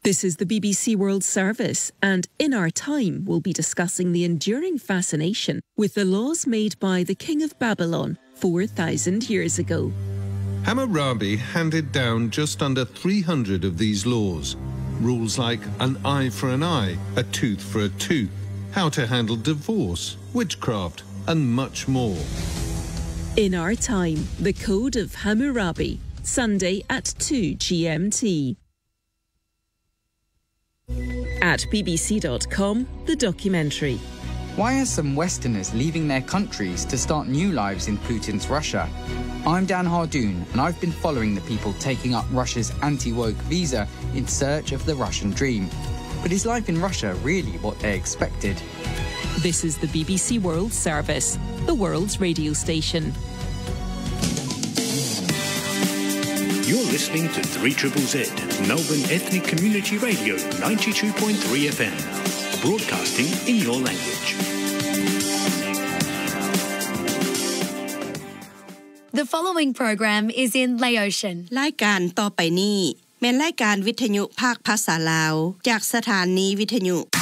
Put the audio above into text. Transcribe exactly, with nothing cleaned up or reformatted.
This is the B B C World Service, and in our time we'll be discussing the enduring fascination with the laws made by the King of Babylon four thousand years ago. Hammurabi handed down just under three hundred of these laws. Rules like an eye for an eye, a tooth for a tooth, how to handle divorce, witchcraft, and much more. In our time, the Code of Hammurabi, Sunday at two G M T. At B B C dot com, the documentary. Why are some Westerners leaving their countries to start new lives in Putin's Russia? I'm Dan Hardoon, and I've been following the people taking up Russia's anti-woke visa in search of the Russian dream. But is life in Russia really what they expected? This is the B B C World Service, the world's radio station. You're listening to three Z Z Z, Melbourne Ethnic Community Radio, ninety-two point three F M, broadcasting in your language. The following program is in Laotian. รายการต่อไปนี้แม่นรายการวิทยุภาคภาษาลาวจากสถานีวิทยุ